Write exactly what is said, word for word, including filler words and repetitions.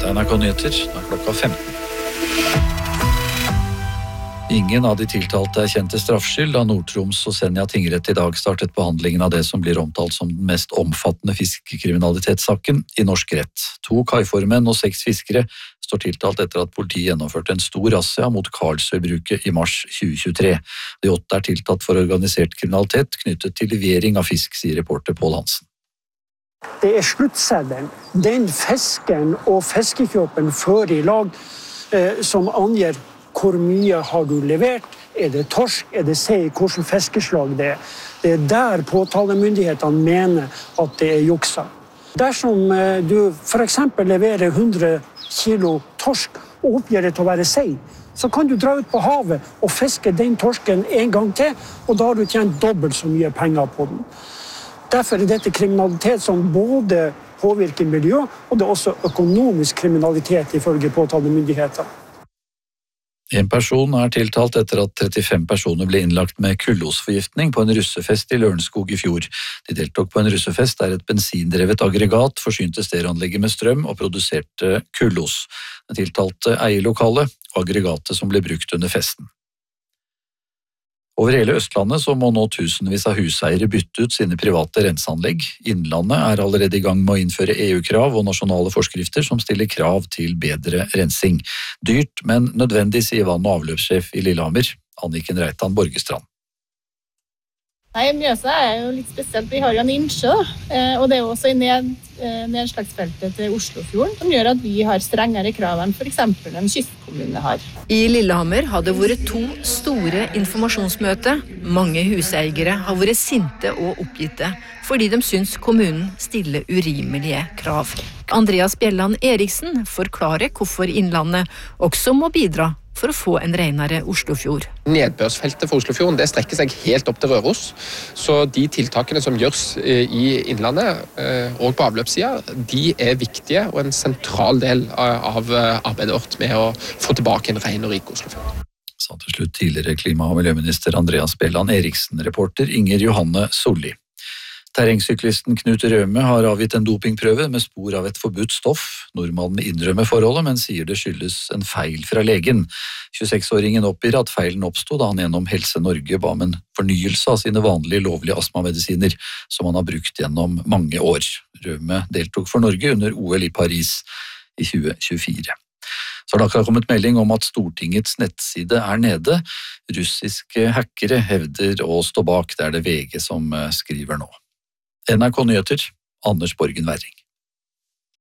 N R K Nyheter, nå er klokka femten. Ingen av de tiltalte er kjent til straffskyld da Nord-Troms og Senja tingrett i dag startet behandlingen av det som blir omtalt som den mest omfattende fiskekriminalitetssaken i norsk rett. To kaiformenn og seks fiskere står tiltalt etter at politiet gjennomførte en stor razzia mot Karlsøybruket i mars tjue tjuetre. De åtte er tiltatt for organisert kriminalitet knyttet til levering av fisk, sier reporter Pål Hansen. Det er sluttselgeren, den fisken og fiskekjøpen før i lag eh, som angir hvor mye har du levert, er det torsk, er det sei, hvordan fiskeslag det er. Det er der påtalemyndighetene mener at det er juksa. Dersom eh, du for eksempel leverer hundre kilo torsk og oppgir det til å være sei, så kan du dra ut på havet og fiske den torsken en gang til, og da har du tjent dobbelt så mye penger på den. Derfor er dette kriminalitet som både påvirker miljø, og det er også økonomisk kriminalitet ifølge påtalemyndighetene. En person er tiltalt etter at trettifem personer ble innlagt med kullosforgiftning på en russefest i Lørenskog i fjor. De deltok på en russefest der et bensindrevet aggregat forsynte stereoanlegget med strøm og produserte kullos. Den tiltalte eier lokalet og aggregatet som ble brukt under festen. Over hele Østlandet så må nå tusenvis av huseiere bytte ut sine private renseanlegg. Innlandet er allerede i gang med å innføre E U-krav og nasjonale forskrifter som stiller krav til bedre rensing. Dyrt, men nødvendig, sier vann- og avløpssjef i Lillehammer, Anniken Reitan Borgestrand. Nei, Mjøsa er jo litt spesielt. Vi har jo en innsjø, og det er jo også i ned, nedslagsfeltet til Oslofjorden, som gjør at vi har strengere krav enn for eksempel en kystkommune har. I Lillehammer har det vært to store informasjonsmøter. Mange huseiere har vært sinte og oppgitte, fordi de syns kommunen stiller urimelige krav. Andreas Bjelland Eriksen forklarer hvorfor Innlandet også må bidra for å få en renere Oslofjord. Nedbørsfeltet for Oslofjorden det strekker seg helt opp til Røros, så de tiltakene som gjørs i Innlandet og på avløpssiden, de er viktige og en sentral del av arbeidet vårt med å få tilbake en ren og rik Oslofjord. Sa til slutt tidligere klima- og miljøminister Andreas Bjelland Eriksen, reporter Inger Johanne Solli. Terrengsyklisten Knut Røme har avgitt en dopingprøve med spor av et forbudt stoff. Nordmannen innrømmer forholdet, men sier det skyldes en feil fra legen. tjueseksåringen oppgir at feilen oppstod da han gjennom Helse Norge ba om en fornyelse av sine vanlige lovlige astmamedisiner, som han har brukt gjennom mange år. Røme deltok for Norge under O L i Paris i tjue tjuefire. Så har det akkurat kommet melding om at Stortingets nettside er nede. Russiske hackere hevder å stå bak, det er det V G som skriver nå. N R K Nyheter, Anders Borgen Werring.